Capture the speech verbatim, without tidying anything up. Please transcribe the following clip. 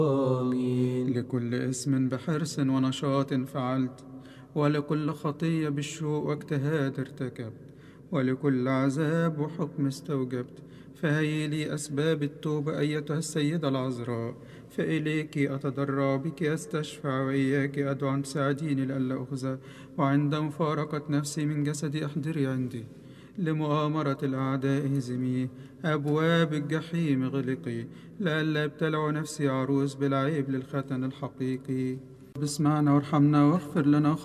آمين. لكل اسم بحرص ونشاط فعلت، ولكل خطية بالشوق واجتهاد ارتكبت، ولكل عذاب وحكم استوجبت، فهي لي أسباب التوبة أيتها السيدة العذراء، فإليك أتضرع بك أستشفع، وإياك أدعو أن تساعديني لئلا أخزى، وعند مفارقة نفسي من جسدي أحضري عندي، لمؤامرة الأعداء هزمي، أبواب الجحيم غلقي، لئلا ابتلع نفسي عروس بالعيب للختن الحقيقي. باسمعنا وارحمنا واغفر لنا